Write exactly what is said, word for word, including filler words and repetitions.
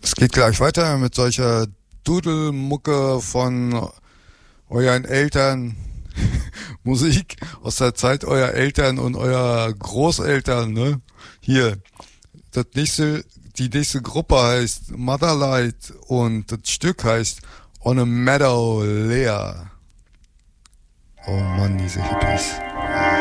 Es geht gleich weiter mit solcher Dudelmucke von euren Eltern. Musik aus der Zeit eurer Eltern und eurer Großeltern, ne? Hier. Das nächste, die nächste Gruppe heißt Motherlight und das Stück heißt On a Meadow Leer. Oh Mann, diese Hippies.